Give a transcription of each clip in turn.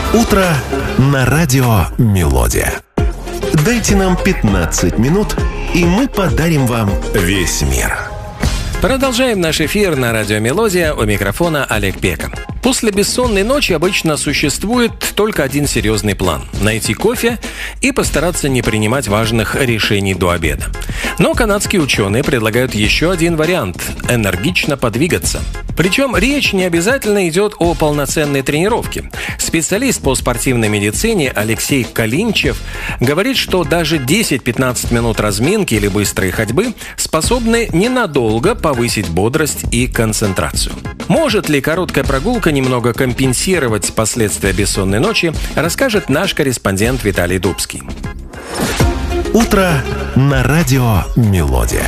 Утро на радио «Мелодия». Дайте нам 15 минут, и мы подарим вам весь мир. Продолжаем наш эфир на радио «Мелодия». У микрофона Олег Пека. После бессонной ночи обычно существует только один серьезный план – найти кофе и постараться не принимать важных решений до обеда. Но канадские ученые предлагают еще один вариант – энергично подвигаться. Причем речь не обязательно идет о полноценной тренировке. Специалист по спортивной медицине Алексей Калинчев говорит, что даже 10-15 минут разминки или быстрой ходьбы способны ненадолго повысить бодрость и концентрацию. Может ли короткая прогулка немного компенсировать последствия бессонной ночи, расскажет наш корреспондент Виталий Дубский. Утро на радио «Мелодия».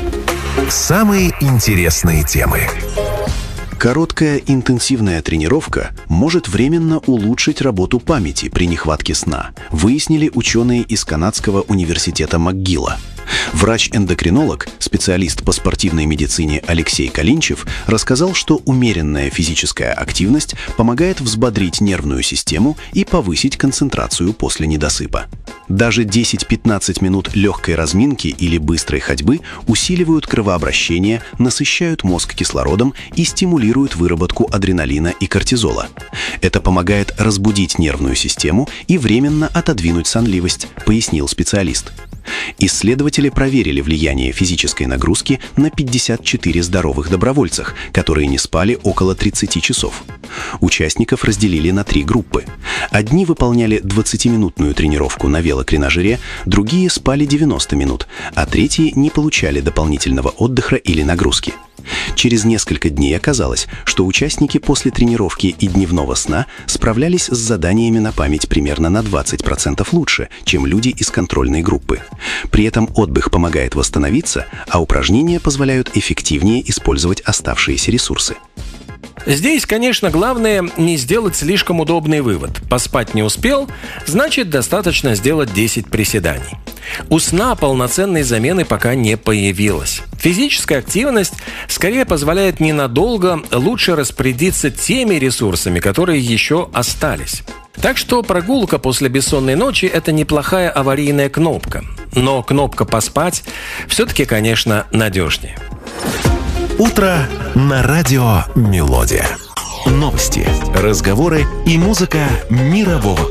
Самые интересные темы. Короткая интенсивная тренировка может временно улучшить работу памяти при нехватке сна, выяснили ученые из Канадского университета МcGill. Врач-эндокринолог, специалист по спортивной медицине Алексей Калинчев рассказал, что умеренная физическая активность помогает взбодрить нервную систему и повысить концентрацию после недосыпа. Даже 10-15 минут легкой разминки или быстрой ходьбы усиливают кровообращение, насыщают мозг кислородом и стимулируют выработку адреналина и кортизола. Это помогает разбудить нервную систему и временно отодвинуть сонливость, пояснил специалист. Исследователи проверили влияние физической нагрузки на 54 здоровых добровольцах, которые не спали около 30 часов. Участников разделили на 3 группы. Одни выполняли 20-минутную тренировку на велотренажере, другие спали 90 минут, а третьи не получали дополнительного отдыха или нагрузки. Через несколько дней оказалось, что участники после тренировки и дневного сна справлялись с заданиями на память примерно на 20% лучше, чем люди из контрольной группы. При этом отдых помогает восстановиться, а упражнения позволяют эффективнее использовать оставшиеся ресурсы. Здесь, конечно, главное не сделать слишком удобный вывод. Поспать не успел, значит, достаточно сделать 10 приседаний. У сна полноценной замены пока не появилось. Физическая активность скорее позволяет ненадолго лучше распорядиться теми ресурсами, которые еще остались. Так что прогулка после бессонной ночи – это неплохая аварийная кнопка. Но кнопка «поспать» все-таки, конечно, надежнее. Утро на радио «Мелодия». Новости, разговоры и музыка мирового